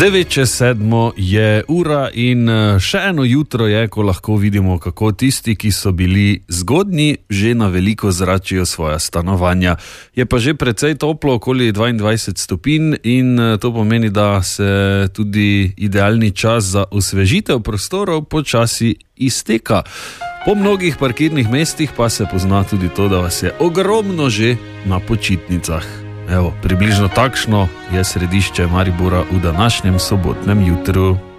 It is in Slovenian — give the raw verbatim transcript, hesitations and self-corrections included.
devet čez sedmo je ura in še eno jutro je, ko lahko vidimo, kako tisti, ki so bili zgodnji, že na veliko zračijo svoja stanovanja. Je pa že precej toplo, okoli dvaindvajset stopinj in to pomeni, da se tudi idealni čas za osvežitev prostorov počasi izteka. Po mnogih parkirnih mestih pa se pozna tudi to, da vas je ogromno že na počitnicah. Evo, približno takšno je središče Maribora v današnjem sobotnem jutru.